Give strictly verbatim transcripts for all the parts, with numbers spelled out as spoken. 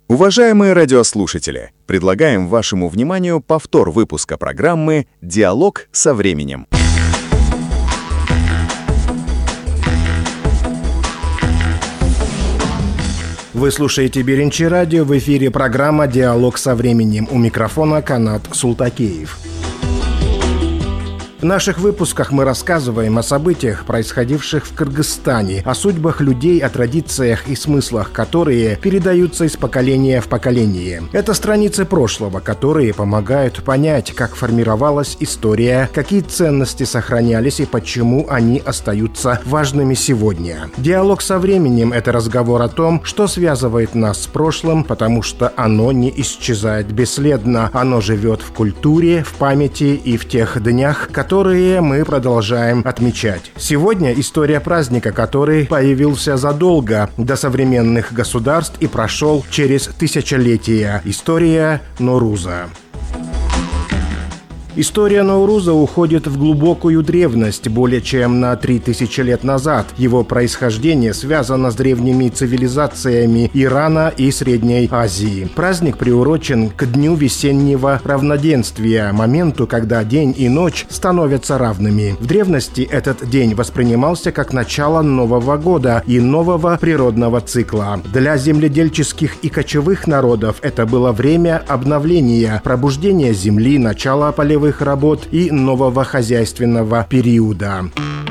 Уважаемые радиослушатели, предлагаем вашему вниманию повтор выпуска программы «Диалог со временем». Вы слушаете Беренчи радио, в эфире программа «Диалог со временем». У микрофона Канат Султакеев. В наших выпусках мы рассказываем о событиях, происходивших в Кыргызстане, о судьбах людей, о традициях и смыслах, которые передаются из поколения в поколение. Это страницы прошлого, которые помогают понять, как формировалась история, какие ценности сохранялись и почему они остаются важными сегодня. Диалог со временем – это разговор о том, что связывает нас с прошлым, потому что оно не исчезает бесследно. Оно живет в культуре, в памяти и в тех днях, которые которые мы продолжаем отмечать. Сегодня история праздника, который появился задолго до современных государств и прошел через тысячелетия. История Ноуруза. История Ноуруза уходит в глубокую древность, более чем на три тысячи лет назад. Его происхождение связано с древними цивилизациями Ирана и Средней Азии. Праздник приурочен к дню весеннего равноденствия, моменту, когда день и ночь становятся равными. В древности этот день воспринимался как начало Нового года и нового природного цикла. Для земледельческих и кочевых народов это было время обновления, пробуждения земли, начала полевых работ и нового хозяйственного периода.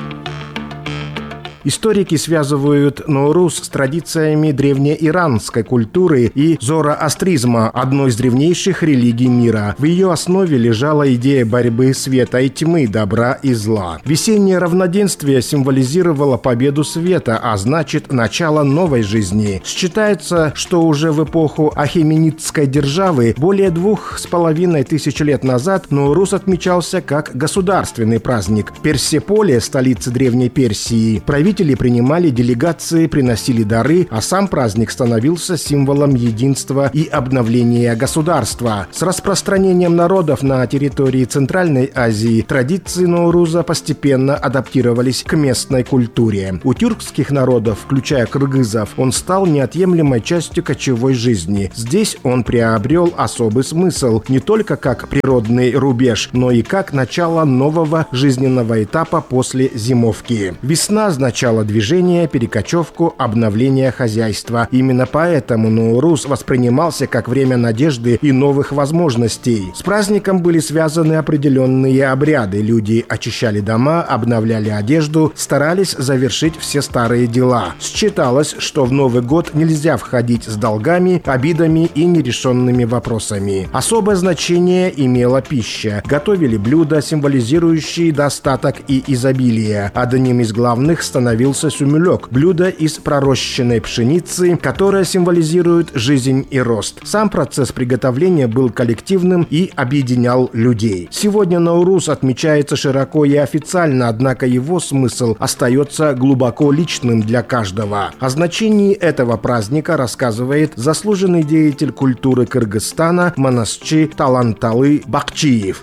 Историки связывают Ноуруз с традициями древнеиранской культуры и зороастризма, одной из древнейших религий мира. В ее основе лежала идея борьбы света и тьмы, добра и зла. Весеннее равноденствие символизировало победу света, а значит, начало новой жизни. Считается, что уже в эпоху ахеменидской державы более двух с половиной тысяч лет назад Ноуруз отмечался как государственный праздник. В Персеполе, столице Древней Персии, правитель принимали делегации, приносили дары, а сам праздник становился символом единства и обновления государства. С распространением народов на территории Центральной Азии традиции Ноуруза постепенно адаптировались к местной культуре. У тюркских народов, включая кыргызов, он стал неотъемлемой частью кочевой жизни. Здесь он приобрел особый смысл не только как природный рубеж, но и как начало нового жизненного этапа после зимовки. Весна означала движение, перекочевку, обновление хозяйства. Именно поэтому Ноуруз воспринимался как время надежды и новых возможностей. С праздником были связаны определенные обряды. Люди очищали дома, обновляли одежду, старались завершить все старые дела. Считалось, что в Новый год нельзя входить с долгами, обидами и нерешенными вопросами. Особое значение имела пища. Готовили блюда, символизирующие достаток и изобилие. Одним из главных становился сумюлек – блюдо из пророщенной пшеницы, которое символизирует жизнь и рост. Сам процесс приготовления был коллективным и объединял людей. Сегодня Ноуруз отмечается широко и официально, однако его смысл остается глубоко личным для каждого. О значении этого праздника рассказывает заслуженный деятель культуры Кыргызстана Манасчы Таланталы Бакчиев.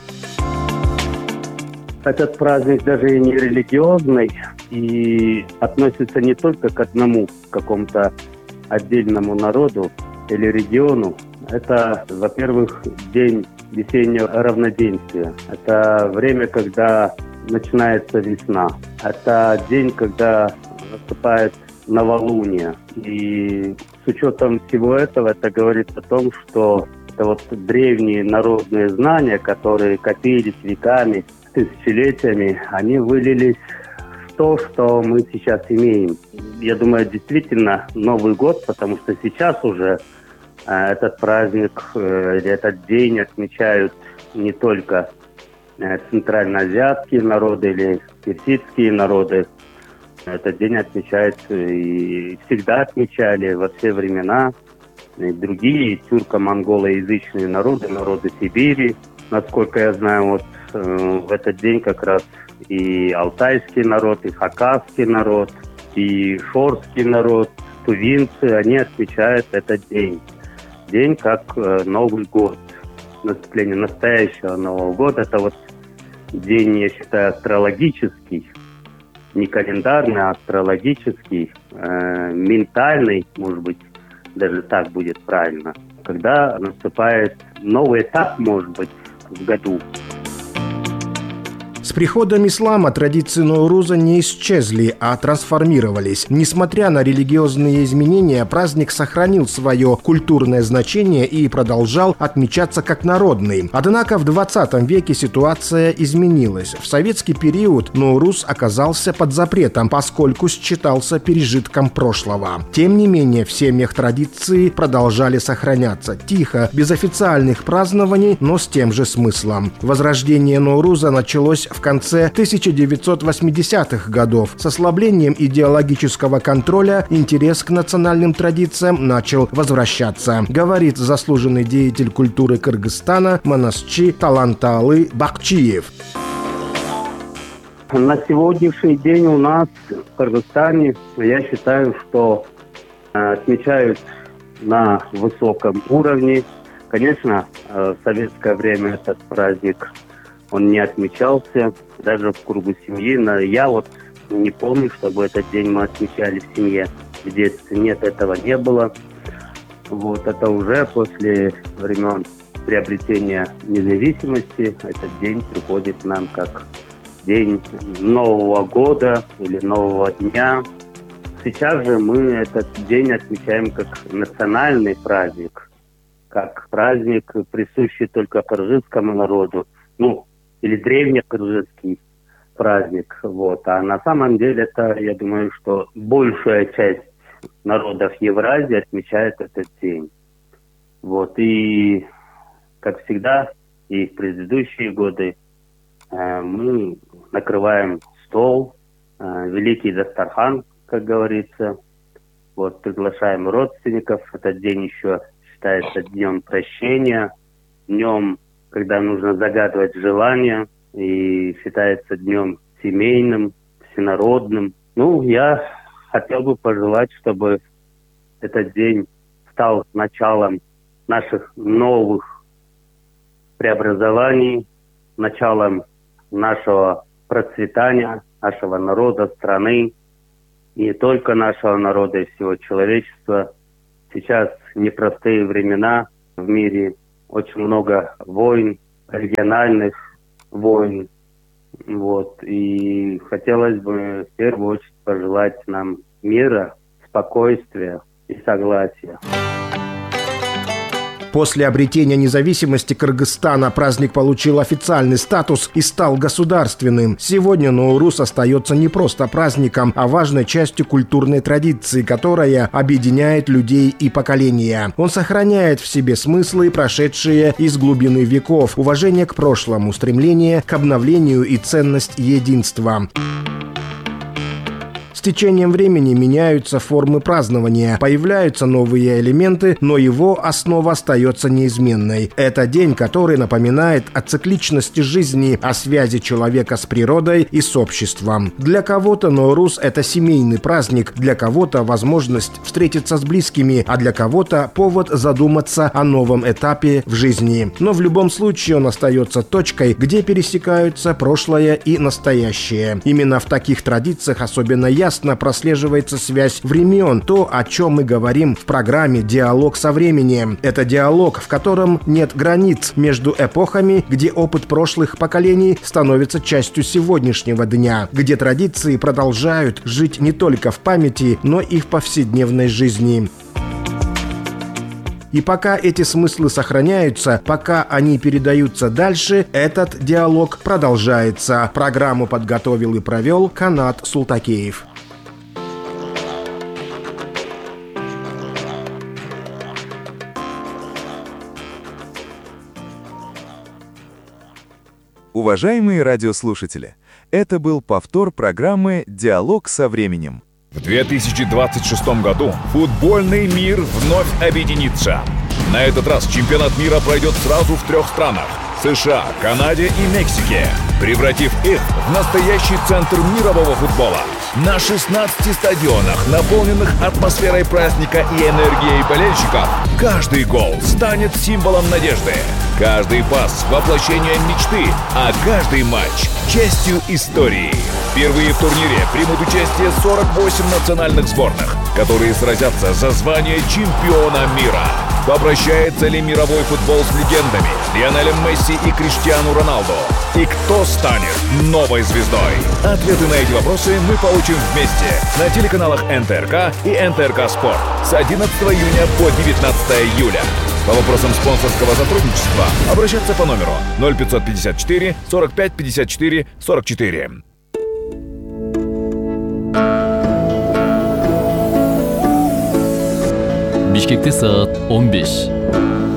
Этот праздник даже и не религиозный и относится не только к одному какому-то отдельному народу или региону. Это, во-первых, день весеннего равноденствия. Это время, когда начинается весна. Это день, когда наступает новолуние. И с учетом всего этого, это говорит о том, что это вот древние народные знания, которые копились веками, тысячелетиями, они вылились в то, что мы сейчас имеем. Я думаю, действительно Новый год, потому что сейчас уже э, этот праздник, э, этот день отмечают не только э, центральноазиатские народы или персидские народы. Этот день отмечают и всегда отмечали во все времена и другие тюрко-монголоязычные народы, народы Сибири. Насколько я знаю, вот в этот день как раз и алтайский народ, и хакасский народ, и шорский народ, тувинцы, они отмечают этот день. День как Новый год, наступление настоящего Нового года. Это вот день, я считаю, астрологический, не календарный, а астрологический, э, ментальный, может быть, даже так будет правильно, когда наступает новый этап, может быть, в году. С приходом ислама традиции Ноуруза не исчезли, а трансформировались. Несмотря на религиозные изменения, праздник сохранил свое культурное значение и продолжал отмечаться как народный. Однако в двадцатом веке ситуация изменилась. В советский период Ноуруз оказался под запретом, поскольку считался пережитком прошлого. Тем не менее, в семьях традиции продолжали сохраняться. Тихо, без официальных празднований, но с тем же смыслом. Возрождение Ноуруза началось в конце тысяча девятьсот восьмидесятых годов. С ослаблением идеологического контроля интерес к национальным традициям начал возвращаться, говорит заслуженный деятель культуры Кыргызстана Манасчы Таланталы Бакчиев. На сегодняшний день у нас в Кыргызстане, я считаю, что отмечают на высоком уровне. Конечно, в советское время этот праздник он не отмечался, даже в кругу семьи. Но я вот не помню, чтобы этот день мы отмечали в семье. В детстве нет, этого не было. Вот это уже после времен приобретения независимости этот день приходит нам как день Нового года или Нового дня. Сейчас же мы этот день отмечаем как национальный праздник, как праздник, присущий только кыргызскому народу. Ну, или древнекыргызский праздник. Вот. А на самом деле это, я думаю, что большая часть народов Евразии отмечает этот день. Вот. И, как всегда, и в предыдущие годы э, мы накрываем стол, э, великий дастархан, как говорится. Вот. Приглашаем родственников. Этот день еще считается днем прощения, днем, когда нужно загадывать желания, и считается днем семейным, всенародным. Ну, я хотел бы пожелать, чтобы этот день стал началом наших новых преобразований, началом нашего процветания, нашего народа, страны, и не только нашего народа, и всего человечества. Сейчас непростые времена в мире, очень много войн, региональных войн. Вот. И хотелось бы в первую очередь пожелать нам мира, спокойствия и согласия. После обретения независимости Кыргызстана праздник получил официальный статус и стал государственным. Сегодня Ноуруз остается не просто праздником, а важной частью культурной традиции, которая объединяет людей и поколения. Он сохраняет в себе смыслы, прошедшие из глубины веков, уважение к прошлому, стремление к обновлению и ценность единства. С течением времени меняются формы празднования, появляются новые элементы, но его основа остается неизменной. Это день, который напоминает о цикличности жизни, о связи человека с природой и с обществом. Для кого-то Ноуруз – это семейный праздник, для кого-то возможность встретиться с близкими, а для кого-то повод задуматься о новом этапе в жизни. Но в любом случае он остается точкой, где пересекаются прошлое и настоящее. Именно в таких традициях особенно ясно прослеживается связь времен, то, о чем мы говорим в программе «Диалог со временем». Это диалог, в котором нет границ между эпохами, где опыт прошлых поколений становится частью сегодняшнего дня, где традиции продолжают жить не только в памяти, но и в повседневной жизни. И пока эти смыслы сохраняются, пока они передаются дальше, этот диалог продолжается. Программу подготовил и провел Канат Султакеев. Уважаемые радиослушатели, это был повтор программы «Диалог со временем». В две тысячи двадцать шестом году футбольный мир вновь объединится. На этот раз чемпионат мира пройдет сразу в трех странах – США, Канаде и Мексике, превратив их в настоящий центр мирового футбола. на шестнадцати стадионах, наполненных атмосферой праздника и энергией болельщиков, каждый гол станет символом надежды. Каждый пас – воплощением мечты, а каждый матч – частью истории. Впервые в турнире примут участие сорок восемь национальных сборных, которые сразятся за звание чемпиона мира. Попрощается ли мировой футбол с легендами Лионелем Месси и Криштиану Роналду? И кто станет новой звездой? Ответы на эти вопросы мы получим вместе на телеканалах эн тэ эр ка и эн тэ эр ка Спорт с одиннадцатого июня по девятнадцатое июля. По вопросам спонсорского сотрудничества обращаться по номеру ноль пятьсот пятьдесят четыре сорок пять пятьдесят четыре сорок четыре. Бишкекте саат он беш.